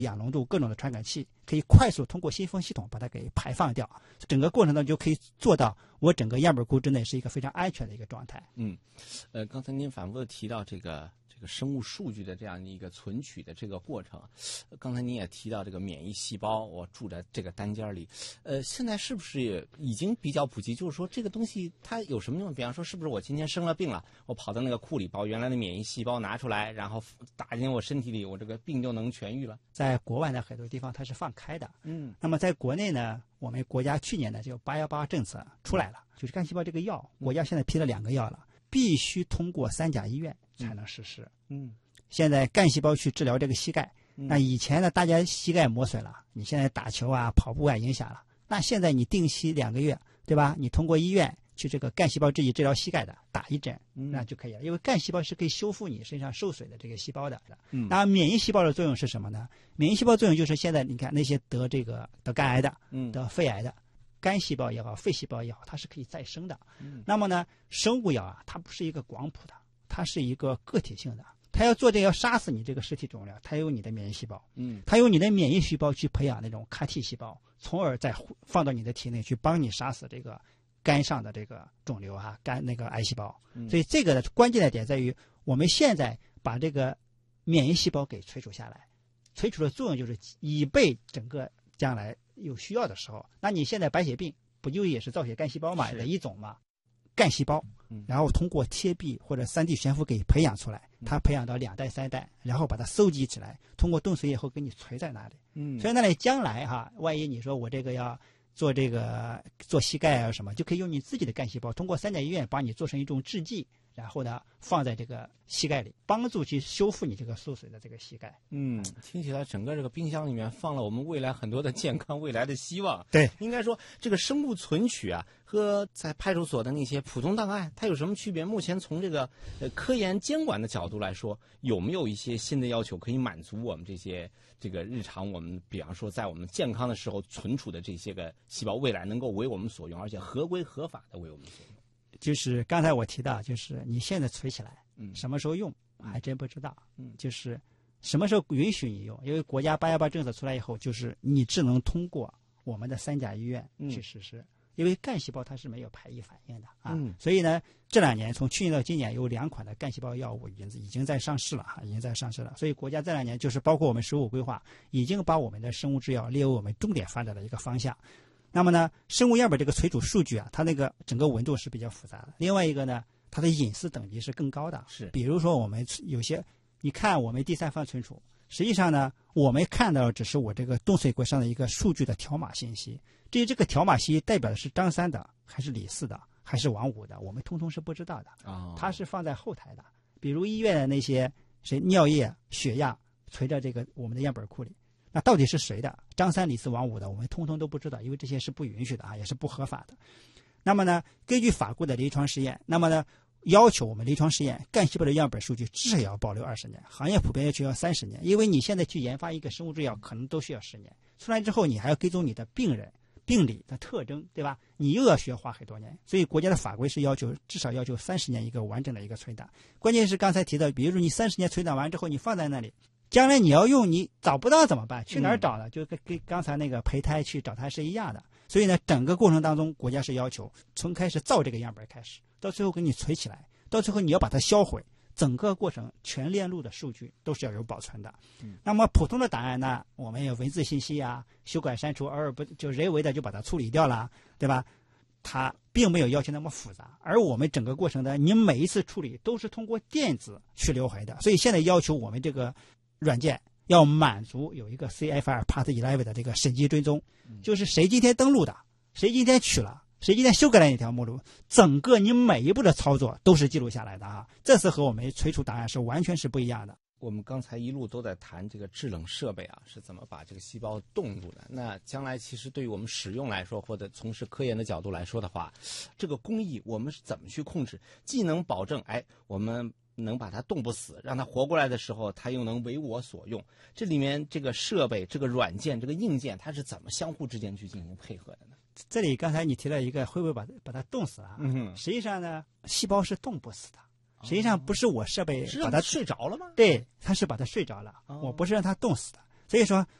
氧浓度各种的传感器，可以快速通过新风系统把它给排放掉。整个过程当中就可以做到我整个样本库之内是一个非常安全的一个状态。 刚才您反复的提到这个生物数据的这样的一个存取的这个过程，刚才您也提到这个免疫细胞，我住在这个单间里，现在是不是也已经比较普及？就是说这个东西它有什么用？比方说，是不是我今天生了病了，我跑到那个库里把我原来的免疫细胞拿出来，然后打进我身体里，我这个病就能痊愈了？ 在国外的很多地方它是放开的，那么在国内呢，我们国家去年呢就818政策出来了，就是干细胞这个药，国家现在批了2个药了，必须通过3甲医院才能实施。现在干细胞去治疗这个膝盖，那以前呢大家膝盖磨损了，你现在打球啊跑步啊影响了，那现在你定期2个月，对吧？你通过医院去这个干细胞制剂治疗膝盖的，打1针那就可以了，因为干细胞是可以修复你身上受损的这个细胞的。那免疫细胞的作用是什么呢？免疫细胞作用就是现在你看那些得肝癌的，得肺癌的，肝细胞也好，肺细胞也好，它是可以再生的。那么呢，生物药啊，它不是一个广谱的，它是一个个体性的。它要做这个要杀死你这个实体肿瘤，它有你的免疫细胞，它有你的免疫细胞去培养那种CAR-T细胞，从而再放到你的体内去帮你杀死这个肝上的这个肿瘤啊，肝那个癌细胞。所以这个的关键的点在于，我们现在把这个免疫细胞给萃取下来，萃取的作用就是以备整个将来有需要的时候。那你现在白血病不就也是造血干细胞嘛的一种嘛？干细胞，然后通过贴壁或者3D 悬浮给培养出来，它培养到2代3代，然后把它收集起来，通过冻髓以后给你存在那里。所以那里将来万一你说我这个要做膝盖啊什么，就可以用你自己的干细胞，通过3甲医院帮你做成一种制剂，然后呢放在这个膝盖里，帮助去修复你这个受损的这个膝盖。 听起来整个这个冰箱里面放了我们未来很多的健康未来的希望。 对， 应该说这个生物存取啊和在派出所的那些普通档案它有什么区别？目前从这个科研监管的角度来说，有没有一些新的要求可以满足我们这个日常我们比方说在我们健康的时候存储的这些个细胞，未来能够为我们所用，而且合规合法的为我们所用？ 就是刚才我提到，就是你现在存起来，什么时候用还真不知道。就是什么时候允许你用？因为国家818政策出来以后，就是你只能通过我们的3甲医院去实施。因为干细胞它是没有排异反应的所以呢，这2年从去年到今年有2款的干细胞药物已经在上市了所以国家这2年就是包括我们15规划，已经把我们的生物制药列为我们重点发展的一个方向。那么呢，生物样本这个存储数据啊，它那个整个文度是比较复杂的。另外一个呢，它的隐私等级是更高的。比如说我们有些，你看我们第三方存储，实际上呢，我们看到只是我这个冻髓柜上的一个数据的条码信息。至于这个条码信息代表的是张三的，还是李四的，还是王五的，我们通通是不知道的。它是放在后台的。比如医院的那些尿液、血样存在这个我们的样本库里。那到底是谁的？张三李四王五的，我们通通都不知道，因为这些是不允许的也是不合法的。那么呢，根据法规的临床试验，那么呢，要求我们临床试验干细胞的样本数据至少要保留20年，行业普遍要求要30年，因为你现在去研发一个生物制药可能都需要10年，出来之后你还要跟踪你的病人病理的特征，对吧？你又要需要花很多年，所以国家的法规是至少要求30年一个完整的一个存档。关键是刚才提到，比如说你30年存档完之后，你放在那里。将来你要用，你找不到怎么办？去哪儿找呢？就跟刚才那个胚胎去找它是一样的。所以呢，整个过程当中，国家是要求从开始造这个样本开始，到最后给你存起来，到最后你要把它销毁，整个过程全链路的数据都是要有保存的。那么普通的档案呢，我们有文字信息修改删除，偶尔不就人为的就把它处理掉了，对吧？它并没有要求那么复杂，而我们整个过程呢，你每一次处理都是通过电子去留痕的，所以现在要求我们这个软件要满足有一个 CFR Part 11的这个审计追踪，就是谁今天登录的，谁今天取了，谁今天修改了那条目录，整个你每一步的操作都是记录下来的这是和我们存储档案是完全是不一样的。 我们刚才一路都在谈这个制冷设备是怎么把这个细胞冻住的。那将来其实对于我们使用来说，或者从事科研的角度来说的话，这个工艺我们是怎么去控制，既能保证我们能把它冻不死，让它活过来的时候它又能为我所用，这里面这个设备、这个软件、这个硬件它是怎么相互之间去进行配合的呢？ 这里刚才你提了一个会不会把它冻死实际上呢，细胞是冻不死的，实际上不是我设备把它睡着了吗？ 对，它是把它睡着了我不是让它冻死的。 所以说